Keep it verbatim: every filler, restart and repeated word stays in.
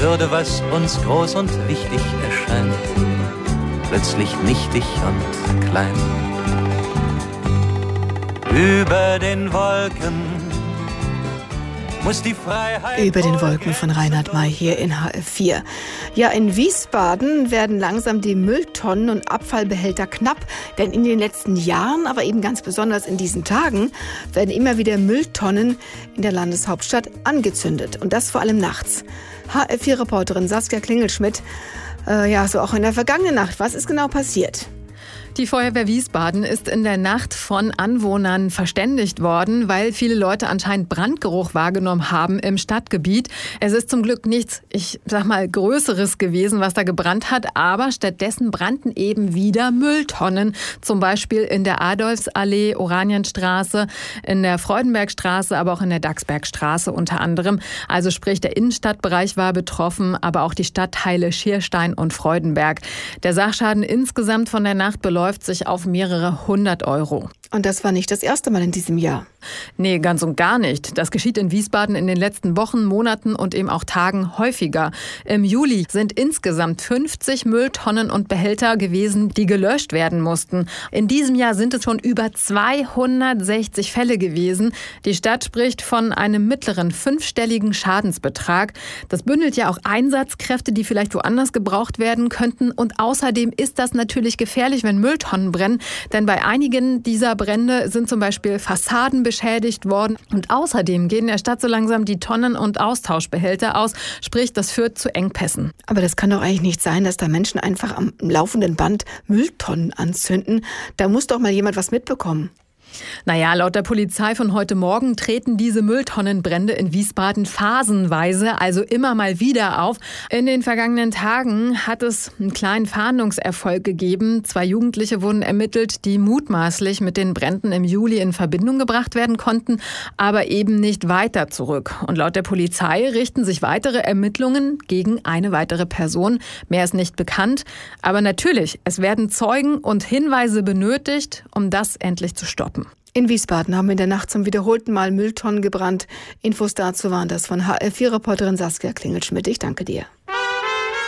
würde, was uns groß und wichtig erscheint, plötzlich nichtig und klein. Über den Wolken muss die Freiheit... Über den Wolken von Reinhard May hier in H F vier. Ja, in Wiesbaden werden langsam die Mülltonnen und Abfallbehälter knapp. Denn in den letzten Jahren, aber eben ganz besonders in diesen Tagen, werden immer wieder Mülltonnen in der Landeshauptstadt angezündet. Und das vor allem nachts. H F vier-Reporterin Saskia Klingelschmidt, äh, ja, so auch in der vergangenen Nacht. Was ist genau passiert? Die Feuerwehr Wiesbaden ist in der Nacht von Anwohnern verständigt worden, weil viele Leute anscheinend Brandgeruch wahrgenommen haben im Stadtgebiet. Es ist zum Glück nichts, ich sag mal, Größeres gewesen, was da gebrannt hat, aber stattdessen brannten eben wieder Mülltonnen. Zum Beispiel in der Adolfsallee, Oranienstraße, in der Freudenbergstraße, aber auch in der Dachsbergstraße unter anderem. Also sprich, der Innenstadtbereich war betroffen, aber auch die Stadtteile Schierstein und Freudenberg. Der Sachschaden insgesamt von der Nacht beläuft sich auf mehrere hundert Euro. Und das war nicht das erste Mal in diesem Jahr. Nee, ganz und gar nicht. Das geschieht in Wiesbaden in den letzten Wochen, Monaten und eben auch Tagen häufiger. Im Juli sind insgesamt fünfzig Mülltonnen und Behälter gewesen, die gelöscht werden mussten. In diesem Jahr sind es schon über zweihundertsechzig Fälle gewesen. Die Stadt spricht von einem mittleren fünfstelligen Schadensbetrag. Das bündelt ja auch Einsatzkräfte, die vielleicht woanders gebraucht werden könnten. Und außerdem ist das natürlich gefährlich, wenn Mülltonnen brennen. Denn bei einigen dieser Brände sind zum Beispiel Fassaden beschädigt worden. Und außerdem gehen in der Stadt so langsam die Tonnen- und Austauschbehälter aus. Sprich, das führt zu Engpässen. Aber das kann doch eigentlich nicht sein, dass da Menschen einfach am laufenden Band Mülltonnen anzünden. Da muss doch mal jemand was mitbekommen. Naja, laut der Polizei von heute Morgen treten diese Mülltonnenbrände in Wiesbaden phasenweise, also immer mal wieder auf. In den vergangenen Tagen hat es einen kleinen Fahndungserfolg gegeben. Zwei Jugendliche wurden ermittelt, die mutmaßlich mit den Bränden im Juli in Verbindung gebracht werden konnten, aber eben nicht weiter zurück. Und laut der Polizei richten sich weitere Ermittlungen gegen eine weitere Person. Mehr ist nicht bekannt. Aber natürlich, es werden Zeugen und Hinweise benötigt, um das endlich zu stoppen. In Wiesbaden haben in der Nacht zum wiederholten Mal Mülltonnen gebrannt. Infos dazu waren das von H F vier-Reporterin Saskia Klingelschmidt. Ich danke dir.